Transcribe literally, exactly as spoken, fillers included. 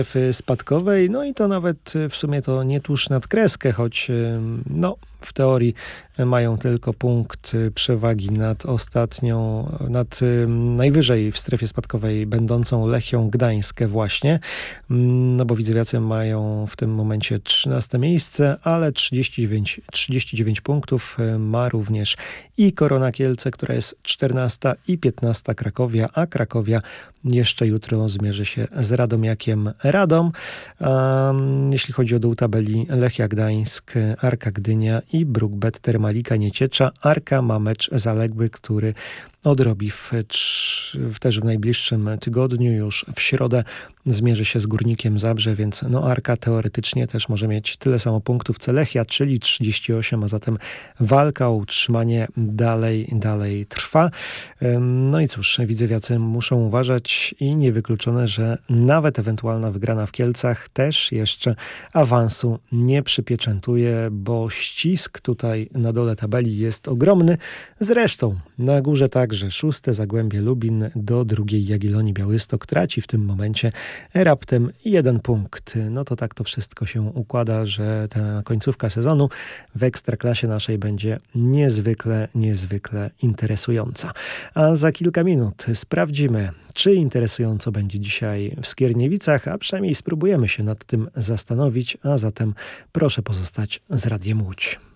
strefy spadkowej, no i to nawet w sumie to nie tuż nad kreskę, choć no w teorii mają tylko punkt przewagi nad ostatnią, nad najwyżej w strefie spadkowej będącą Lechią Gdańskę właśnie, no bo Widzewiacy mają w tym momencie trzynaste miejsce, ale trzydzieści dziewięć, trzydzieści dziewięć punktów ma również i Korona Kielce, która jest czternasta i piętnasta Krakowia, a Krakowia jeszcze jutro zmierzy się z Radomiakiem Radom. Um, jeśli chodzi o dół tabeli, Lechia Gdańsk, Arka Gdynia i Bruk-Bet Termalika Nieciecza. Arka ma mecz zaległy, który odrobi w, w, też w najbliższym tygodniu, już w środę zmierzy się z Górnikiem Zabrze, więc no Arka teoretycznie też może mieć tyle samo punktów co Lechia, czyli trzydzieści osiem, a zatem walka o utrzymanie dalej, dalej trwa. No i cóż, Widzewiacy muszą uważać i niewykluczone, że nawet ewentualna wygrana w Kielcach też jeszcze awansu nie przypieczętuje, bo ścisk tutaj na dole tabeli jest ogromny. Zresztą na górze tak, że szóste Zagłębie Lubin do drugiej Jagiellonii Białystok traci w tym momencie raptem jeden punkt. No to tak to wszystko się układa, że ta końcówka sezonu w Ekstraklasie naszej będzie niezwykle, niezwykle interesująca. A za kilka minut sprawdzimy, czy interesująco będzie dzisiaj w Skierniewicach, a przynajmniej spróbujemy się nad tym zastanowić, a zatem proszę pozostać z Radiem Łódź.